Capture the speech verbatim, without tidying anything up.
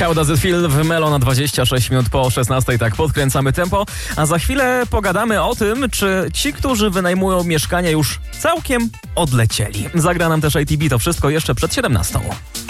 How Does It Feel w Melo na dwadzieścia sześć minut po szesnastej, tak podkręcamy tempo, a za chwilę pogadamy o tym, czy ci, którzy wynajmują mieszkania już całkiem odlecieli. Zagra nam też A T B, to wszystko jeszcze przed siedemnastą.